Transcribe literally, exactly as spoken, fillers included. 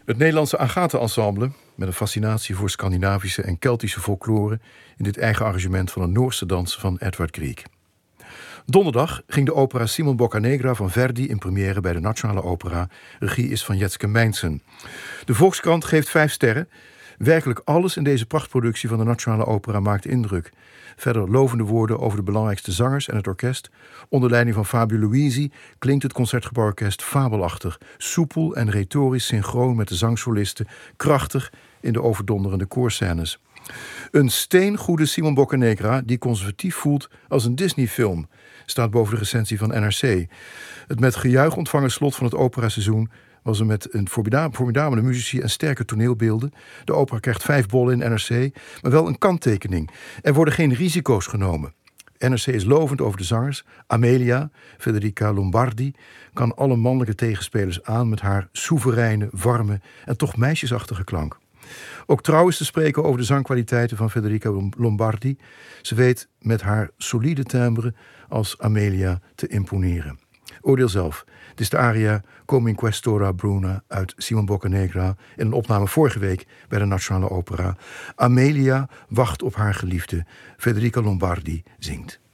Het Nederlandse Agathe-ensemble, met een fascinatie voor Scandinavische en Keltische folklore, in dit eigen arrangement van een Noorse dans van Edvard Grieg. Donderdag ging de opera Simon Boccanegra van Verdi in première bij de Nationale Opera. Regie is van Jetske Meinsen. De Volkskrant geeft vijf sterren. Werkelijk alles in deze prachtproductie van de Nationale Opera maakt indruk. Verder lovende woorden over de belangrijkste zangers en het orkest. Onder leiding van Fabio Luisi klinkt het Concertgebouworkest fabelachtig, soepel en retorisch synchroon met de zangsolisten, krachtig in de overdonderende koorscènes. Een steengoede Simon Boccanegra die conservatief voelt als een Disney-film, staat boven de recensie van N R C. Het met gejuich ontvangen slot van het operaseizoen was er met een formidabele muzici en sterke toneelbeelden. De opera krijgt vijf bollen in N R C, maar wel een kanttekening. Er worden geen risico's genomen. N R C is lovend over de zangers. Amelia, Federica Lombardi, kan alle mannelijke tegenspelers aan met haar soevereine, warme en toch meisjesachtige klank. Ook Trouw is te spreken over de zangkwaliteiten van Federica Lombardi. Ze weet met haar solide timbre als Amelia te imponeren. Oordeel zelf. Het is de aria Come in questora Bruna uit Simon Boccanegra in een opname vorige week bij de Nationale Opera. Amelia wacht op haar geliefde. Federica Lombardi zingt.